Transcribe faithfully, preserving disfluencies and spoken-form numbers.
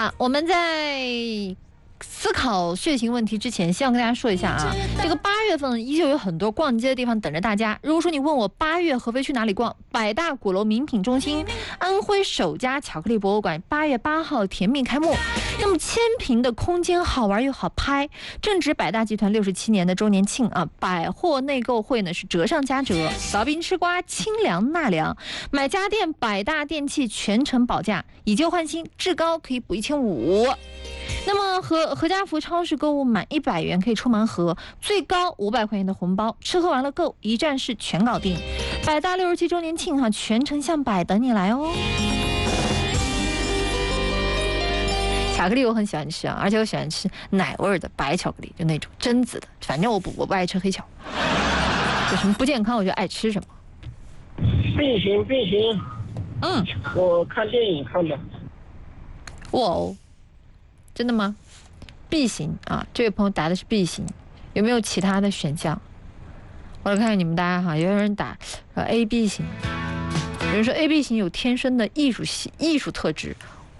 好，我们在思考血型问题之前，希望跟大家说一下啊，这个八月份依旧有很多逛街的地方等着大家。如果说你问我八月合肥去哪里逛，百大鼓楼名品中心、安徽首家巧克力博物馆八月八号甜蜜开幕。那么千平的空间好玩又好拍，正值百大集团六十七年的周年庆啊，百货内购会呢是折上加折，扫冰吃瓜，清凉纳凉，买家电百大电器全程保价，以旧换新，至高可以补一千五。那么和和家福超市购物满一百元可以抽盲盒，最高五百块钱的红包，吃喝玩乐购一站式全搞定。百大六十七周年庆哈、啊，全程向百等你来哦。巧克力我很喜欢吃啊，而且我喜欢吃奶味的白巧克力，就那种榛子的。反正我不我不爱吃黑巧，有什么不健康我就爱吃什么。 并行并行， 嗯， 我看电影看的。 哇哦，真的吗 ？B 型啊，这位朋友答的是 B 型，有没有其他的选项？我来看看你们大家哈，有人打呃 A B 型，有人说 A B 型有天生的艺术系艺术特质。